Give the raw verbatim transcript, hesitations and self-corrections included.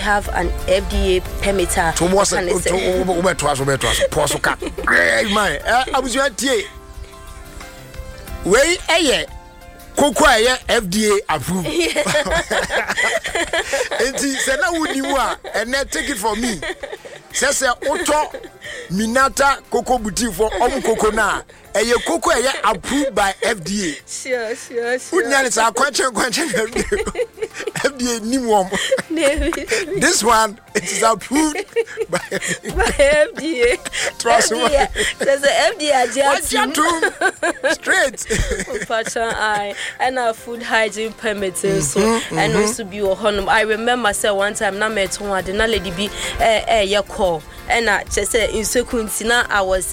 have an F D A permitter. To was it to us over to us, Posoka. My, I was your tea. Way a Coco F D A approved. And he said, I would you are, and then take it from me. Says Otto Minata Coco Boutique for Om Cocona. And your cocoa approved by F D A. Sure, sure, sure. It's our question, question F D A Nimwom. This one it is approved by, by F D A. Trust me. There's a F D A just straight. Patron I and our food hygiene permits so and also be a honor. I remember say one time na met one the lady be eh eh your call and I just said in sequence now I was